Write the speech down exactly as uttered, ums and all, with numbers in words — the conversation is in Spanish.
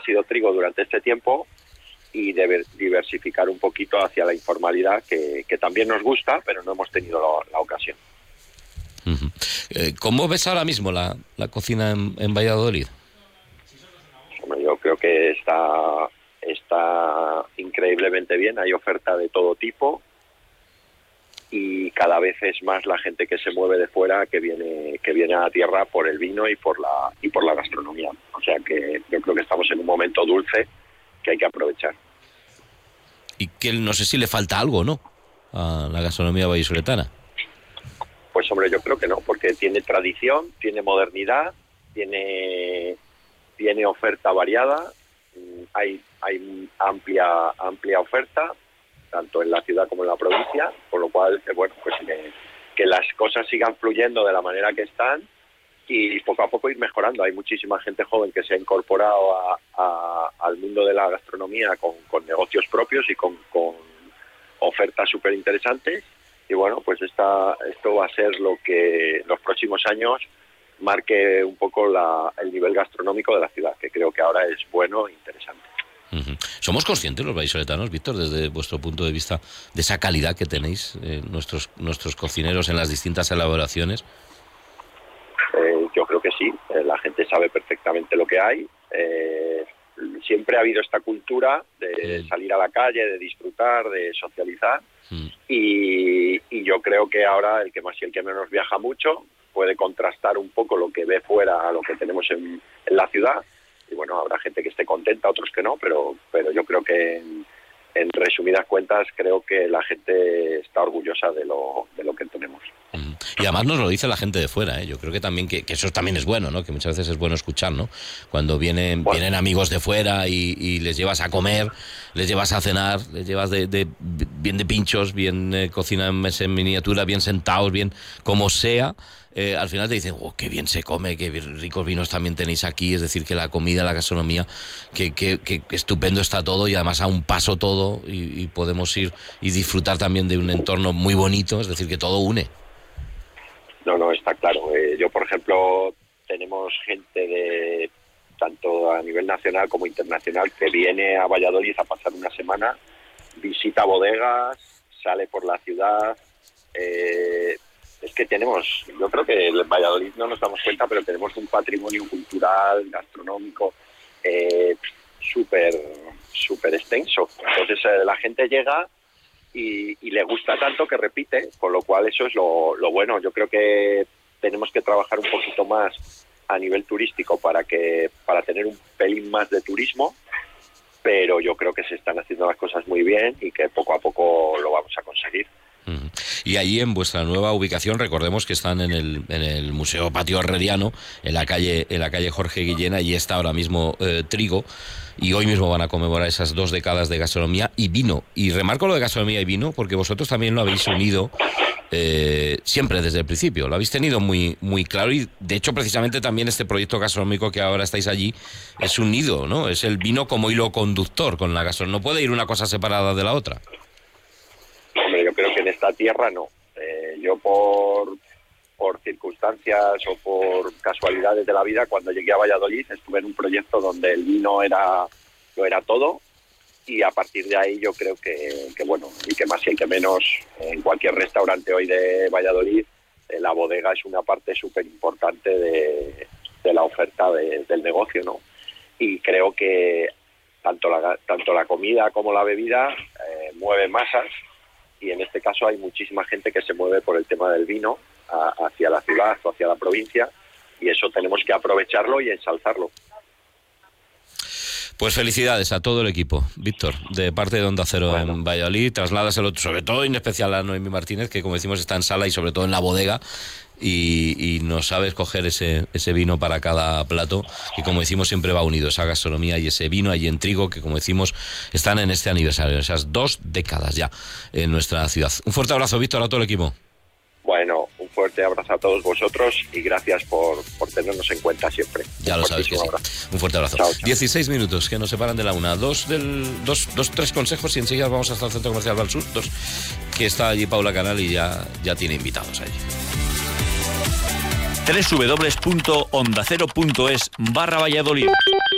sido trigo durante este tiempo y de diversificar un poquito hacia la informalidad, que, que también nos gusta, pero no hemos tenido la, la ocasión. Uh-huh. Eh, ¿Cómo ves ahora mismo la, la cocina en, en Valladolid? Bueno, yo creo que está, está increíblemente bien, hay oferta de todo tipo y cada vez es más la gente que se mueve de fuera, que viene que viene a la tierra por el vino y por la y por la gastronomía. O sea que yo creo que estamos en un momento dulce que hay que aprovechar. Y que no sé si le falta algo, ¿no?, a la gastronomía vallisoletana. Pues hombre, yo creo que no, porque tiene tradición, tiene modernidad, tiene tiene oferta variada, hay hay amplia amplia oferta, tanto en la ciudad como en la provincia, con lo cual, bueno, pues que, que las cosas sigan fluyendo de la manera que están y poco a poco ir mejorando. Hay muchísima gente joven que se ha incorporado a, a, al mundo de la gastronomía con, con negocios propios y con, con ofertas súper interesantes y bueno, pues esta, esto va a ser lo que en los próximos años marque un poco la, el nivel gastronómico de la ciudad, que creo que ahora es bueno e interesante. Uh-huh. ¿Somos conscientes los vallisoletanos, Víctor, desde vuestro punto de vista, de esa calidad que tenéis eh, nuestros nuestros cocineros en las distintas elaboraciones? Eh, yo creo que sí, eh, la gente sabe perfectamente lo que hay. Eh, siempre ha habido esta cultura de mm. salir a la calle, de disfrutar, de socializar mm. y, y yo creo que ahora el que más y el que menos viaja mucho puede contrastar un poco lo que ve fuera a lo que tenemos en, en la ciudad. Y bueno, habrá gente que esté contenta, otros que no, pero pero yo creo que en, en resumidas cuentas creo que la gente está orgullosa de lo de lo que tenemos. Y además nos lo dice la gente de fuera, ¿eh? Yo creo que también que, que eso también es bueno, ¿no? Que muchas veces es bueno escuchar, ¿no? Cuando vienen bueno. vienen amigos de fuera y, y les llevas a comer, les llevas a cenar, les llevas de, de bien de pinchos, bien eh, cocina en, en miniatura, bien sentados, bien como sea. Eh, al final te dicen, oh, qué bien se come, qué ricos vinos también tenéis aquí, es decir, que la comida, la gastronomía, que, que, que estupendo está todo y además a un paso todo y, y podemos ir y disfrutar también de un entorno muy bonito, es decir, que todo une. No, no, está claro. Eh, yo, por ejemplo, tenemos gente de tanto a nivel nacional como internacional que viene a Valladolid a pasar una semana, visita bodegas, sale por la ciudad. Eh, es que tenemos, yo creo que en Valladolid no nos damos cuenta, pero tenemos un patrimonio cultural, gastronómico, eh, súper, súper extenso. Entonces eh, la gente llega y, y le gusta tanto que repite, con lo cual eso es lo, lo bueno. Yo creo que tenemos que trabajar un poquito más a nivel turístico para que para tener un pelín más de turismo, pero yo creo que se están haciendo las cosas muy bien y que poco a poco lo vamos a conseguir. Y ahí en vuestra nueva ubicación, recordemos que están en el, en el Museo Patio Herreriano, en la calle en la calle Jorge Guillena, y está ahora mismo eh, Trigo, y hoy mismo van a conmemorar esas dos décadas de gastronomía y vino. Y remarco lo de gastronomía y vino porque vosotros también lo habéis unido eh, siempre desde el principio, lo habéis tenido muy muy claro, y de hecho precisamente también este proyecto gastronómico que ahora estáis allí es unido, ¿no? Es el vino como hilo conductor con la gastronomía, no puede ir una cosa separada de la otra. Hombre, yo creo que en esta tierra no. Eh, yo por, por circunstancias o por casualidades de la vida, cuando llegué a Valladolid estuve en un proyecto donde el vino era lo era todo, y a partir de ahí yo creo que, que bueno, y que más y que menos, en cualquier restaurante hoy de Valladolid, eh, la bodega es una parte súper importante de, de la oferta de, del negocio, ¿no? Y creo que tanto la, tanto la comida como la bebida eh, mueve masas. Y en este caso hay muchísima gente que se mueve por el tema del vino a, hacia la ciudad o hacia la provincia, y eso tenemos que aprovecharlo y ensalzarlo. Pues felicidades a todo el equipo, Víctor, de parte de Onda Cero bueno. en Valladolid. Trasládaselo sobre todo y en especial a Noemí Martínez, que como decimos está en sala y sobre todo en la bodega, y, y nos sabe escoger ese, ese vino para cada plato, que como decimos siempre va unido, esa gastronomía y ese vino ahí en Trigo, que como decimos están en este aniversario, esas dos décadas ya en nuestra ciudad. Un fuerte abrazo, Víctor, a todo el equipo. Bueno, un fuerte abrazo a todos vosotros y gracias por, por tenernos en cuenta siempre. Ya lo sabes que sí. Abrazo. Un fuerte abrazo. Chao, chao. dieciséis minutos que nos separan de la una. Dos, del, dos, dos, tres consejos y enseguida vamos hasta el Centro Comercial Val Sur, dos, que está allí Paula Canal y ya, ya tiene invitados allí. doble u doble u doble u punto onda cero punto es barra Valladolid.